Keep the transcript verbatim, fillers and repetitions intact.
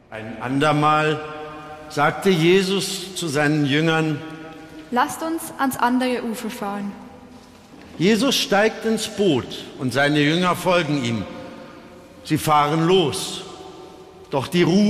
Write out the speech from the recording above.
Ein andermal sagte Jesus zu seinen Jüngern: Lasst uns ans andere Ufer fahren. Jesus steigt ins Boot und seine Jünger folgen ihm. Sie fahren los. Doch die Ruhe